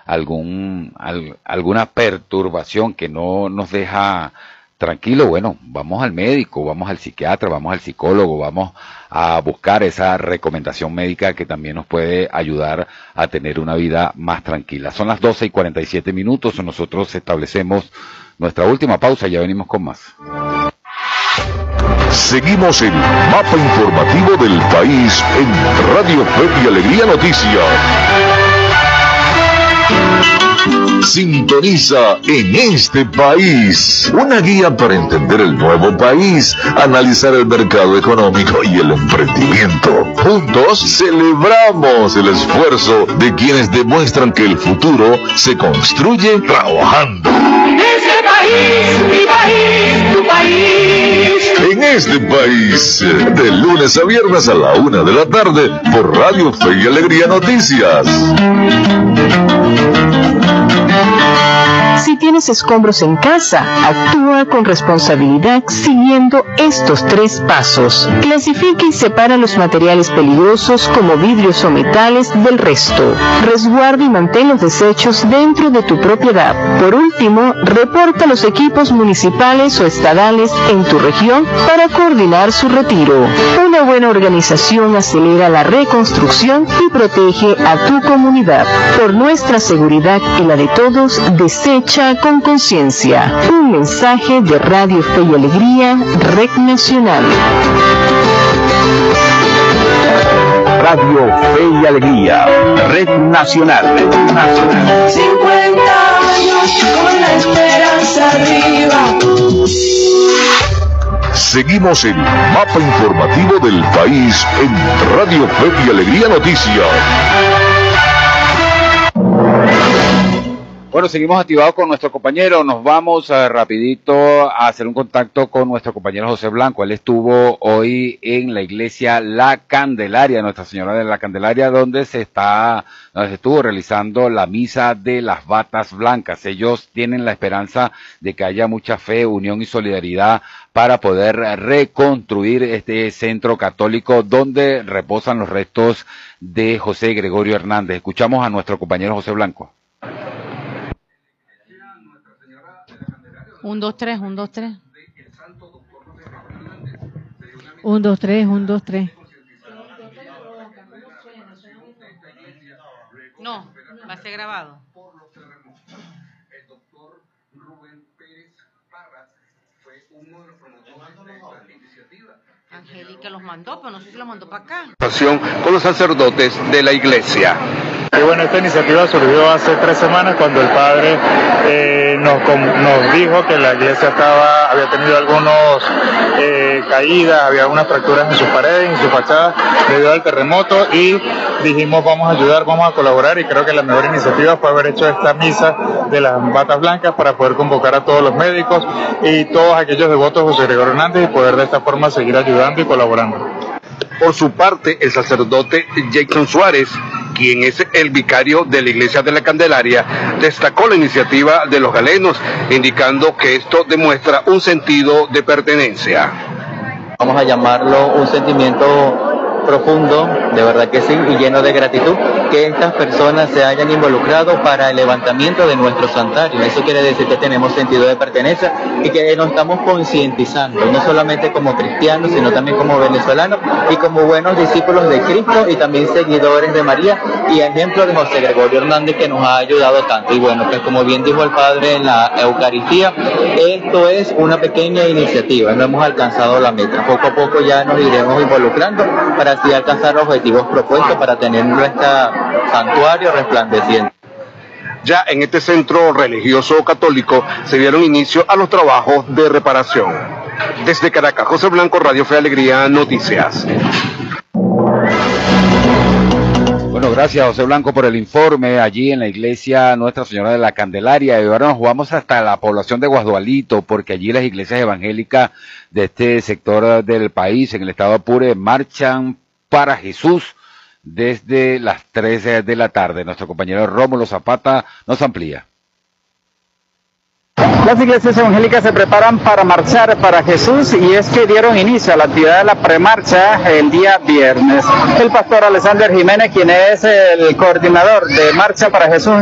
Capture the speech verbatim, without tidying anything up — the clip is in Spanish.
algún al, alguna perturbación que no nos deja tranquilo, bueno, vamos al médico, vamos al psiquiatra, vamos al psicólogo, vamos a buscar esa recomendación médica que también nos puede ayudar a tener una vida más tranquila. Son las doce y cuarenta y siete minutos, nosotros establecemos nuestra última pausa y ya venimos con más. Seguimos el mapa informativo del país en Radio Fe y Alegría Noticias. Sintoniza En Este País, una guía para entender el nuevo país, analizar el mercado económico y el emprendimiento. Juntos celebramos el esfuerzo de quienes demuestran que el futuro se construye trabajando. Este país, mi país, tu país. En Este País, de lunes a viernes a la una de la tarde, por Radio Fe y Alegría Noticias. Si tienes escombros en casa, actúa con responsabilidad siguiendo estos tres pasos. Clasifica y separa los materiales peligrosos como vidrios o metales del resto. Resguarda y mantén los desechos dentro de tu propiedad. Por último, reporta los equipos municipales o estadales en tu región para coordinar su retiro. Una buena organización acelera la reconstrucción y protege a tu comunidad. Por nuestra seguridad y la de todos, desecha con conciencia. Un mensaje de Radio Fe y Alegría, Red Nacional. Radio Fe y Alegría, Red Nacional. Red Nacional. cincuenta años con la esperanza arriba. Seguimos el mapa informativo del país en Radio Fe y Alegría Noticias. Bueno, seguimos activados con nuestro compañero. Nos vamos uh, rapidito a hacer un contacto con nuestro compañero José Blanco. Él estuvo hoy en la iglesia La Candelaria, Nuestra Señora de la Candelaria, donde se está, donde se estuvo realizando la misa de las batas blancas. Ellos tienen la esperanza de que haya mucha fe, unión y solidaridad para poder reconstruir este centro católico donde reposan los restos de José Gregorio Hernández. Escuchamos a nuestro compañero José Blanco. Un, dos, tres, un, dos, tres. Un, dos, tres, un, dos, tres. No, va a ser grabado. El doctor Rubén Pérez Parra fue uno de los promotores de la iniciativa. Angélica los mandó, pero no sé si los mandó para acá. Con los sacerdotes de la iglesia. Y bueno, esta iniciativa surgió hace tres semanas cuando el padre eh, nos, nos dijo que la iglesia estaba, había tenido algunos eh, caídas, había algunas fracturas en sus paredes, en sus fachadas debido al terremoto, y dijimos vamos a ayudar, vamos a colaborar, y creo que la mejor iniciativa fue haber hecho esta misa de las batas blancas para poder convocar a todos los médicos y todos aquellos devotos de José Gregorio Hernández y poder de esta forma seguir ayudando y colaborando. Por su parte, el sacerdote Jason Suárez, quien es el vicario de la iglesia de la Candelaria, destacó la iniciativa de los galenos, indicando que esto demuestra un sentido de pertenencia. Vamos a llamarlo un sentimiento profundo, de verdad que sí, y lleno de gratitud, que estas personas se hayan involucrado para el levantamiento de nuestro santuario. Eso quiere decir que tenemos sentido de pertenencia y que nos estamos concientizando, no solamente como cristianos, sino también como venezolanos y como buenos discípulos de Cristo y también seguidores de María y ejemplo de José Gregorio Hernández, que nos ha ayudado tanto. Y bueno, pues como bien dijo el Padre en la Eucaristía, esto es una pequeña iniciativa, no hemos alcanzado la meta. Poco a poco ya nos iremos involucrando para así alcanzar los objetivos propuestos para tener nuestro santuario resplandeciente. Ya en este centro religioso católico se dieron inicio a los trabajos de reparación. Desde Caracas, José Blanco, Radio Fe y Alegría Noticias. Bueno, gracias José Blanco por el informe allí en la iglesia Nuestra Señora de la Candelaria. Y ahora nos vamos hasta la población de Guasdualito, porque allí las iglesias evangélicas de este sector del país, en el estado Apure, marchan para Jesús desde las tres de la tarde. Nuestro compañero Rómulo Zapata nos amplía. Las iglesias evangélicas se preparan para marchar para Jesús, y es que dieron inicio a la actividad de la premarcha el día viernes. El pastor Alexander Jiménez, quien es el coordinador de Marcha para Jesús